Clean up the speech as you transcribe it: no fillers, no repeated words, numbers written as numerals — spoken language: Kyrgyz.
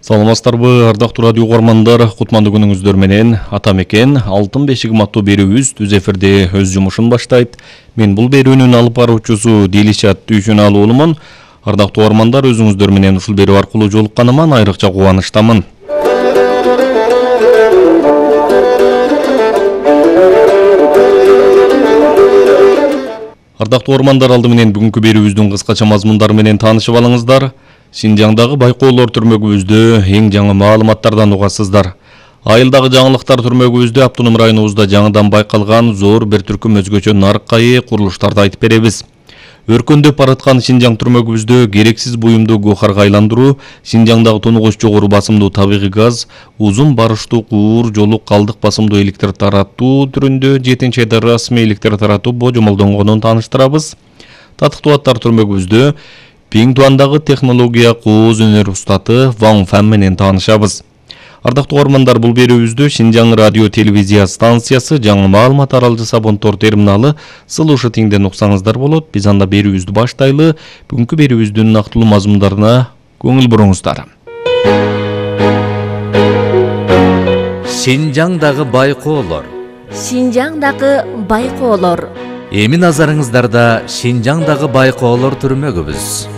Саламатсыздарбы, ардактуу радио угармандар, кутмандуу күнүңүздөр менен ата мекен алтын бешигим аттуу берүүбүз түз эфирде өз жумушун баштайт. Мен бул берүүнүн алып баруучусу Делишат Дүйшөналы уулумун. Ардактуу угармандар, өзүңүздөр менен ушул берүү аркылуу жолукканыма айрыкча кубанычтамын. Ардактуу угармандар, алды менен бүгүнкү берүүбүздүн кыскача мазмундары менен таанышып алыңыздар. Шинжаңдагы байкоолор түрмөгүбүздө эң жаңы маалыматтардан угасыздар. Айылдагы жаңылыктар түрмөгүбүздө автоном районубузда жаңыдан байкалган зор бир түркүм өзгөчө нарыккайы курулуштарды айтып беребиз. Өркөндөп бараткан Шинжаң түрмөгүбүздө керексиз буюмду гохарга айландыруу, Шинжаңдагы тунугуч жогору басымдуу табигый газ, узун барыштуу куур жолу калдык басымдуу электр таратуу түрүндө 7 айда расмий электр таратуу божомолдонгонун тааныштырабыз. Татыктуу аттар түрмөгүбүздө Пиңдуандагы технология кооз өнөр устаты Ван Фан менен таанышабыз. Ардактуу угармандар, бул берүүбүздө Шинжаң радио телевизия станциясы жаңы маалымат аралжы Сабонтор терминалы сылышы теңден уксаңыздар болот. Биз анда берүүбүздү баштайлы. Бүгүнкү берүүбүздүн нактылуу мазмундарына көңүл буруңуздар. Шинжаңдагы байкоолор. Шинжаңдагы байкоолор. Эми назарыңыздарда Шинжаңдагы байкоолор түрмөгүбүз.